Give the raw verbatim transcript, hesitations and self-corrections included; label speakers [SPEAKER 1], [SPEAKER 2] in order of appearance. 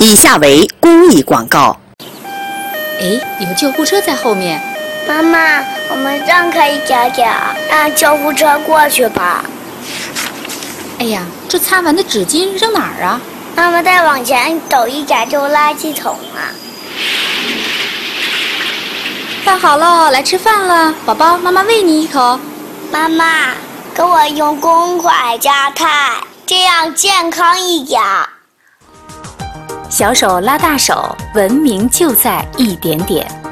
[SPEAKER 1] 以下为公益广告。
[SPEAKER 2] 哎，有救护车在后面。
[SPEAKER 3] 妈妈，我们让开一点点，让救护车过去吧。
[SPEAKER 2] 哎呀，这擦完的纸巾扔哪儿啊？
[SPEAKER 3] 妈妈再往前走一点就垃圾桶了。
[SPEAKER 2] 饭好了，来吃饭了，宝宝，妈妈喂你一口。
[SPEAKER 3] 妈妈，给我用公筷夹菜，这样健康一点。
[SPEAKER 2] 小手拉大手，文明就在一点点。